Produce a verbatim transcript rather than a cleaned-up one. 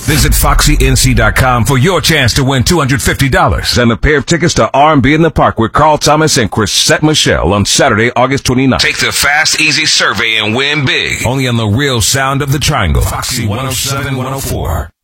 Visit Foxy N C dot com for your chance to win two hundred fifty dollars and a pair of tickets to R and B in the Park with Carl Thomas and Chrisette Michele on Saturday, August twenty-ninth. Take the Fast Easy survey and win big. Only on the real sound of the Triangle. Foxy one oh seven point one oh four.